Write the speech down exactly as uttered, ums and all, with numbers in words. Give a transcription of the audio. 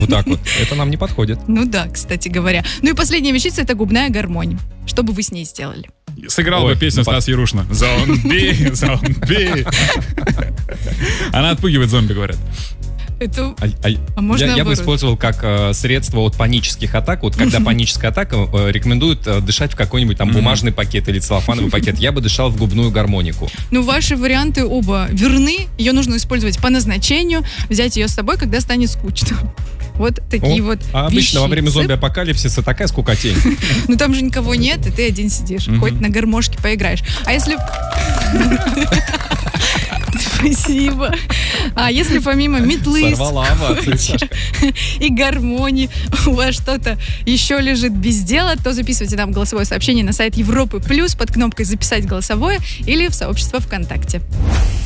Вот так вот. Это нам не подходит. Ну да, кстати говоря. Ну и последняя вещица — это губная гармонь. Что бы вы с ней сделали? Сыграл Ой, бы песню ну, Стас Ярушина. Зомби, зомби. Она отпугивает зомби, говорят. Это... А, а, А можно я, я бы наоборот? использовал как э, средство от панических атак. Вот когда паническая атака, э, рекомендуют э, дышать в какой-нибудь там бумажный пакет или целлофановый пакет. Я бы дышал в губную гармонику. Ну, ваши варианты оба верны. Ее нужно использовать по назначению. Взять ее с собой, когда станет скучно. Вот такие О, вот а обычно во время вещицы. зомби-апокалипсиса такая скукотень. Ну, там же никого нет, и ты один сидишь. Хоть на гармошке поиграешь. А если... Спасибо. А если помимо метлы, Сорвала овации, скотча и гармонии у вас что-то еще лежит без дела, то записывайте нам голосовое сообщение на сайт Европы Плюс под кнопкой «Записать голосовое» или в сообщество ВКонтакте.